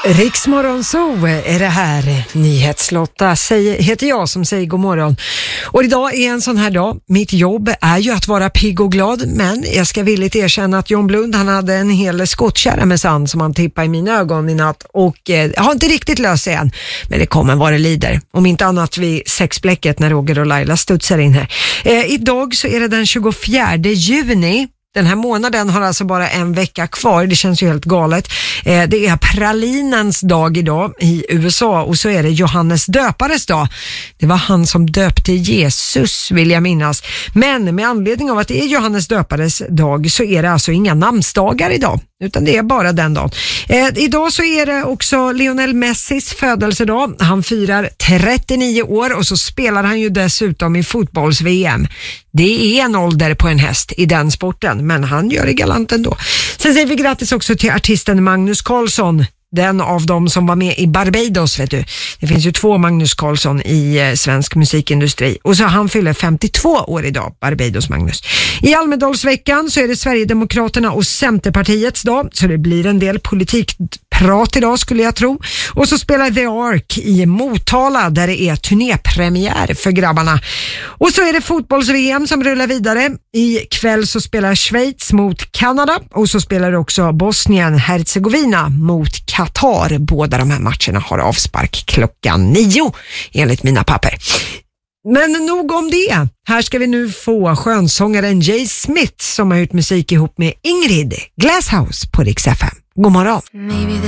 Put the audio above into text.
Riksmorgon så är det här. Nyhetslotta heter jag som säger god morgon. Och idag är en sån här dag. Mitt jobb är ju att vara pigg och glad, men jag ska villigt erkänna att John Blund, han hade en hel skottkärra med sand som han tippade i mina ögon i natt. Och jag har inte riktigt löst än, men det kommer vad det lider. Om inte annat vid sexbläcket när Roger och Laila studsar in här. Idag så är det den 24 juni. Den här månaden har alltså bara en vecka kvar. Det känns ju helt galet. Det är pralinens dag idag i USA, och så är det Johannes döpares dag. Det var han som döpte Jesus, vill jag minnas. Men med anledning av att det är Johannes döpares dag så är det alltså inga namnsdagar idag, utan det är bara den dagen. Idag så är det också Lionel Messis födelsedag. Han firar 39 år och så spelar han ju dessutom i fotbolls-VM. Det är en ålder på en häst i den sporten, men han gör det galant ändå. Sen säger vi grattis också till artisten Magnus Carlsson, den av dem som var med i Barbados, vet du. Det finns ju 2 Magnus Carlsson i svensk musikindustri. Och så han fyller 52 år idag, Barbados Magnus. I Almedalsveckan så är det Sverigedemokraterna och Centerpartiets dag, så det blir en del politikprat idag skulle jag tro. Och så spelar The Ark i Motala där det är turnépremiär för grabbarna. Och så är det fotbolls-VM som rullar vidare. I kväll så spelar Schweiz mot Kanada, och så spelar också Bosnien-Herzegovina mot Qatar. Båda de här matcherna har avspark klockan 9 enligt mina papper. Men nog om det. Här ska vi nu få skönsångaren Jay Smith som har gjort musik ihop med Ingrid Glasshouse på Rix FM. God morgon.